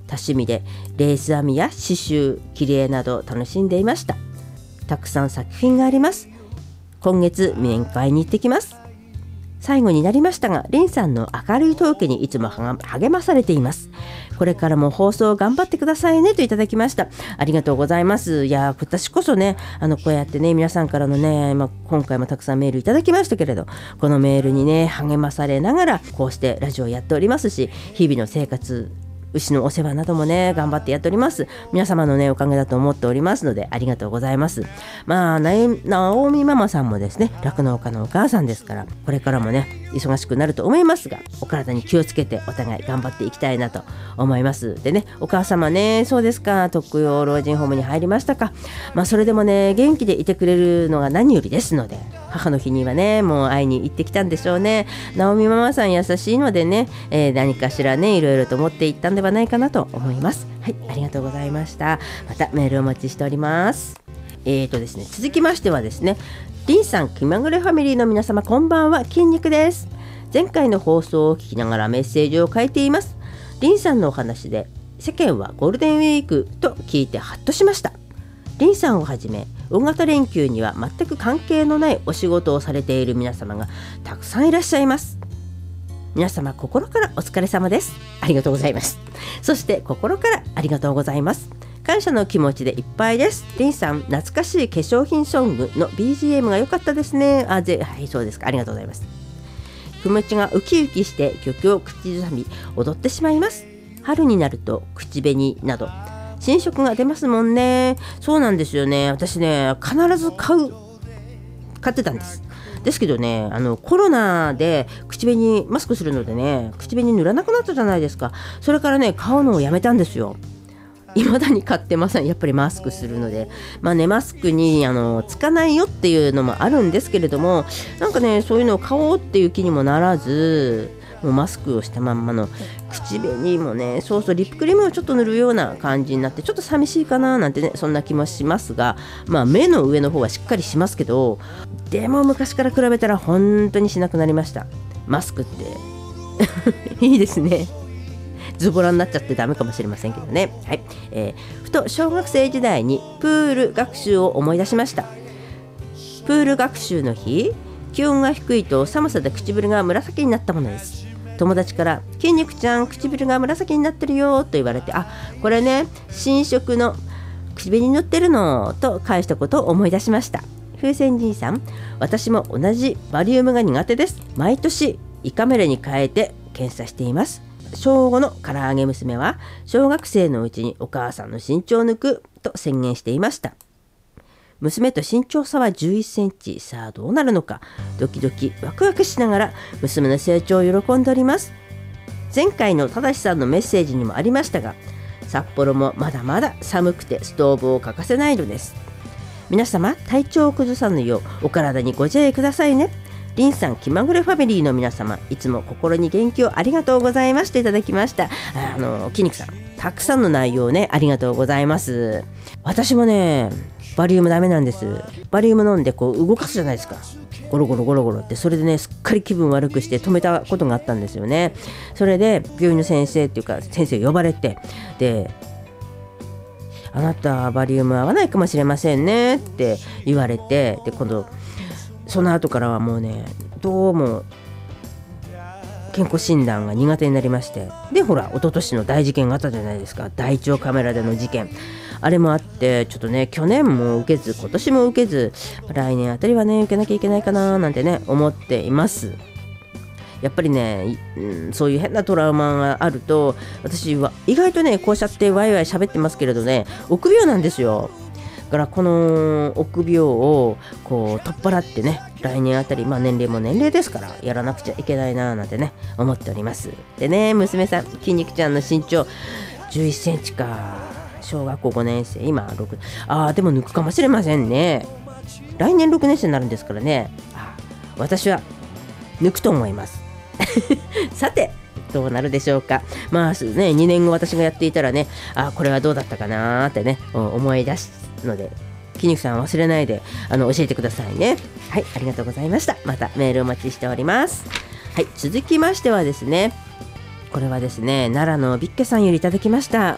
多趣味でレース編みや刺繍、切り絵など楽しんでいました。たくさん作品があります。今月面会に行ってきます。最後になりましたが、リンさんの明るいトークにいつも励まされています。これからも放送頑張ってくださいねといただきました。ありがとうございます。いや私こそね、こうやってね、皆さんからのね、今回もたくさんメールいただきましたけれど、このメールにね励まされながらこうしてラジオをやっておりますし、日々の生活、牛のお世話などもね頑張ってやっております。皆様のねおかげだと思っておりますので、ありがとうございます。ナオミママさんもですね、酪農家のお母さんですから、これからもね忙しくなると思いますが、お体に気をつけてお互い頑張っていきたいなと思います。でね、お母様ね、そうですか、特養老人ホームに入りましたか。それでもね元気でいてくれるのが何よりですので、母の日にはねもう会いに行ってきたんでしょうね。ナオミママさん優しいのでね、何かしらねいろいろと持っていったんではないかなと思います。はい、ありがとうございました。またメールをお待ちしております。ですね、続きましてはですね、リンさん、気まぐれファミリーの皆様、こんばんは。筋肉です。前回の放送を聞きながらメッセージを書いています。リンさんのお話で、世間はゴールデンウィークと聞いてハッとしました。リンさんをはじめ大型連休には全く関係のないお仕事をされている皆様がたくさんいらっしゃいます。皆様心からお疲れ様です。ありがとうございます。そして心からありがとうございます。感謝の気持ちでいっぱいです。リンさん、懐かしい化粧品ソングの BGM が良かったですね。はい、そうですか。ありがとうございます。気持ちがウキウキして曲を口ずさみ踊ってしまいます。春になると口紅など新色が出ますもんね。そうなんですよね。私ね必ず買ってたんです。ですけどね、コロナで口紅マスクするのでね、口紅塗らなくなったじゃないですか。それからね買うのをやめたんですよ。未だに買ってません。やっぱりマスクするので、マスクにつかないよっていうのもあるんですけれども、なんかねそういうのを買おうっていう気にもならず、もうマスクをしたまんまの口紅もね、そうリップクリームをちょっと塗るような感じになって、ちょっと寂しいかななんてね、そんな気もしますが、目の上の方はしっかりしますけど、でも昔から比べたら本当にしなくなりました。マスクっていいですね。ズボラになっちゃってダメかもしれませんけどね。はい、ふと小学生時代にプール学習を思い出しました。プール学習の日、気温が低いと寒さで唇が紫になったものです。友達から筋肉ちゃん唇が紫になってるよと言われて、これね新色の口紅塗ってるのと返したことを思い出しました。風船じいさん、私も同じバリウムが苦手です。毎年胃カメラに変えて検査しています。小5の唐揚げ娘は小学生のうちにお母さんの身長を抜くと宣言していました。娘と身長差は11センチ。さあどうなるのか、ドキドキワクワクしながら娘の成長を喜んでおります。前回のただしさんのメッセージにもありましたが、札幌もまだまだ寒くてストーブを欠かせないのです。皆様体調を崩さぬようお体にご自愛くださいね。リンさん、気まぐれファミリーの皆様、いつも心に元気をありがとうございましていただきました。筋肉さん、たくさんの内容ね、ありがとうございます。私もねバリウムダメなんです。バリウム飲んでこう動かすじゃないですか、ゴロゴロゴロゴロって。それでねすっかり気分悪くして止めたことがあったんですよね。それで病院の先生っていうか先生呼ばれて、であなたバリウム合わないかもしれませんねって言われて、で今度その後からはもうねどうも健康診断が苦手になりまして、でほら一昨年の大事件があったじゃないですか、大腸カメラでの事件、あれもあってちょっとね去年も受けず今年も受けず、来年あたりはね受けなきゃいけないかななんてね思っています。やっぱりね、そういう変なトラウマがあると、私は意外とねこうしちゃってワイワイ喋ってますけれどね、臆病なんですよ。だからこの臆病をこう取っ払ってね、来年あたり、年齢も年齢ですからやらなくちゃいけないななんてね思っております。でね、娘さん筋肉ちゃんの身長11センチか、小学校5年生、今6、でも抜くかもしれませんね。来年6年生になるんですからね。私は抜くと思いますさてどうなるでしょうか。2年後私がやっていたらね、これはどうだったかなってね思い出すので、筋肉さん忘れないで教えてくださいね。はい、ありがとうございました。またメールお待ちしております。はい、続きましてはですね、これはですね奈良のビッケさんよりいただきました。